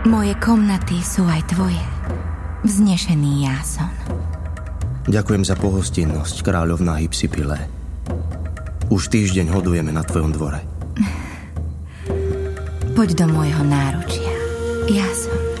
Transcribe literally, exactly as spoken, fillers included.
Moje komnaty sú aj tvoje. Vznešený Jáson. Ďakujem za pohostinnosť, kráľovná Hypsipyle. Už týždeň hodujeme na tvojom dvore. Poď do môjho náručia, Jáson.